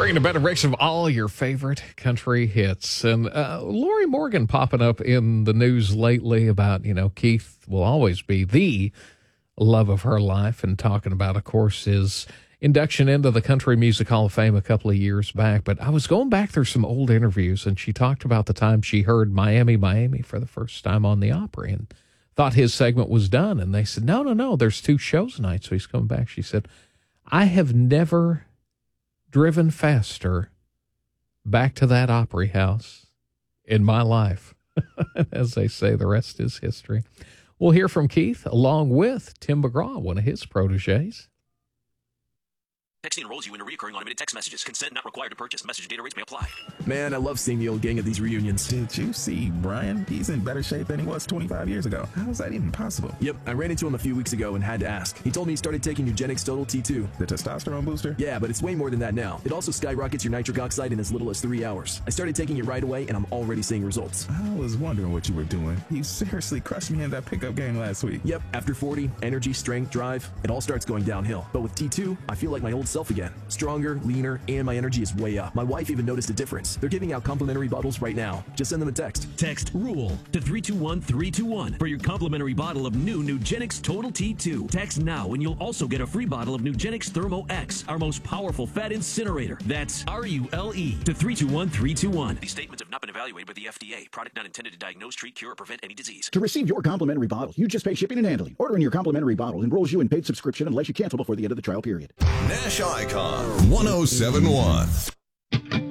Bringing a better mix of all your favorite country hits. And Lori Morgan popping up in the news lately about, Keith will always be the love of her life, and talking about, of course, his induction into the Country Music Hall of Fame a couple of years back. But I was going back through some old interviews, and she talked about the time she heard Miami, Miami for the first time on the Opry and thought his segment was done. And they said, no, there's 2 shows tonight. So he's coming back. She said, I have never driven faster back to that Opry house in my life. As they say, the rest is history. We'll hear from Keith along with Tim McGraw, one of his proteges. Texting enrolls you in recurring automated text messages. Consent not required to purchase. Message and data rates may apply. Man, I love seeing the old gang at these reunions. Did you see Brian? He's in better shape than he was 25 years ago. How is that even possible? Yep, I ran into him a few weeks ago and had to ask. He told me he started taking Nugenix Total T2. The testosterone booster? Yeah, but it's way more than that now. It also skyrockets your nitric oxide in as little as 3 hours. I started taking it right away, and I'm already seeing results. I was wondering what you were doing. You seriously crushed me in that pickup game last week. Yep, after 40, energy, strength, drive, it all starts going downhill. But with T2, I feel like my old self again. Stronger, leaner, and my energy is way up. My wife even noticed a difference. They're giving out complimentary bottles right now. Just send them a text. Text RULE to 321-321 for your complimentary bottle of new Nugenix Total T2. Text now and you'll also get a free bottle of Nugenix Thermo X, our most powerful fat incinerator. That's RULE to 321-321. These statements have not been evaluated by the FDA. Product not intended to diagnose, treat, cure, or prevent any disease. To receive your complimentary bottle, you just pay shipping and handling. Ordering your complimentary bottle enrolls you in paid subscription unless you cancel before the end of the trial period. Nash Icon 1071.